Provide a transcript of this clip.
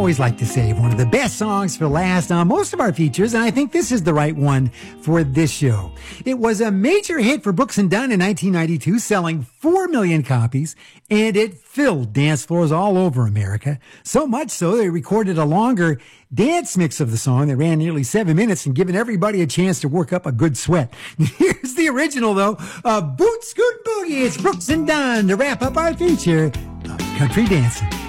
always like to save one of the best songs for last on most of our features, and I think this is the right one for this show. It was a major hit for Brooks and Dunn in 1992, selling 4 million copies, and it filled dance floors all over America. So much so, they recorded a longer dance mix of the song that ran nearly 7 minutes and giving everybody a chance to work up a good sweat. Here's the original, though, Boot Scoot Boogie. It's Brooks and Dunn to wrap up our feature of country dancing.